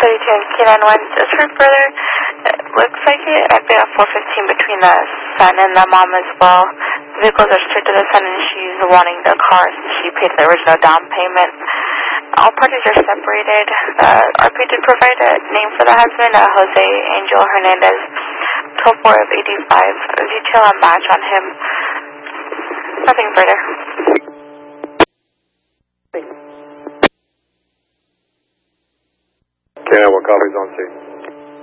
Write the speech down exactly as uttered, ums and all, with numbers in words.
thirty-two and K nine one, just for further, it looks like it acted at four fifteen between the son and the mom as well. The vehicles are stripped to the son and she's wanting the car since she paid the original down payment. All parties are separated. Uh, R P did provide a name for the husband, uh, Jose Angel Hernandez, twelve four of eighty-five. A detail and match on him. Nothing further. Okay, what copies on scene?